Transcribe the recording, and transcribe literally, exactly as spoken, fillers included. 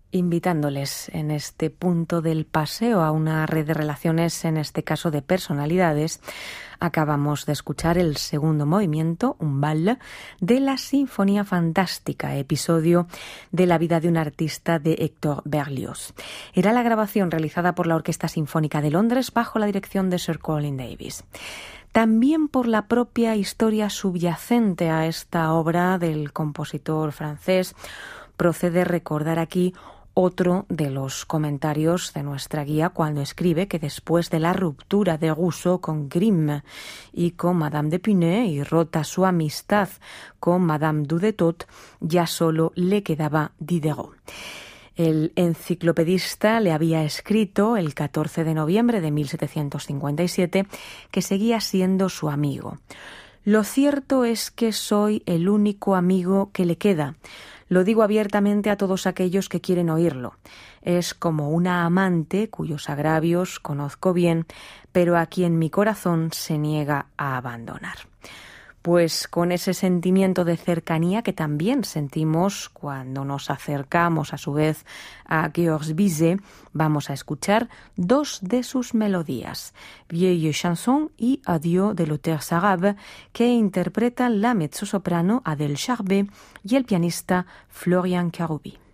invitándoles en este punto del paseo a una red de relaciones, en este caso de personalidades. Acabamos de escuchar el segundo movimiento, un bal, de la Sinfonía Fantástica, episodio de la vida de un artista de Héctor Berlioz. Era la grabación realizada por la Orquesta Sinfónica de Londres bajo la dirección de Sir Colin Davis. También por la propia historia subyacente a esta obra del compositor francés, procede recordar aquí otro de los comentarios de nuestra guía cuando escribe que después de la ruptura de Rousseau con Grimm y con Madame de Pinay y rota su amistad con Madame Dudettot, ya solo le quedaba Diderot. El enciclopedista le había escrito el catorce de noviembre de mil setecientos cincuenta y siete que seguía siendo su amigo. Lo cierto es que soy el único amigo que le queda. Lo digo abiertamente a todos aquellos que quieren oírlo. Es como una amante cuyos agravios conozco bien, pero a quien mi corazón se niega a abandonar. Pues con ese sentimiento de cercanía que también sentimos cuando nos acercamos a su vez a Georges Bizet, vamos a escuchar dos de sus melodías, Vieille Chanson y Adieu de l'auteur arabe, que interpretan la mezzosoprano Adèle Charbet y el pianista Florian Karoubi.